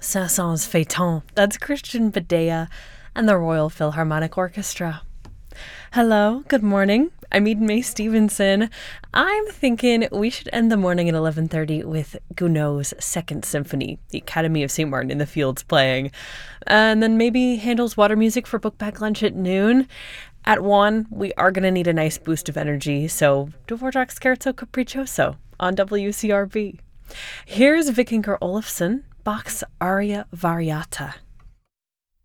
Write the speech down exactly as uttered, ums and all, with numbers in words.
Saint-Saëns Phaeton. That's Christian Badea and the Royal Philharmonic Orchestra. Hello, good morning. I'm Eden May Stevenson. I'm thinking we should end the morning at eleven thirty with Gounod's Second Symphony, the Academy of Saint Martin in the Fields playing. And then maybe Handel's Water Music for book bag lunch at noon. At one, we are going to need a nice boost of energy, so Dvorak's Scherzo Capriccioso on W C R B. Here's Vikingur Olafsson, Bach's Aria Variata.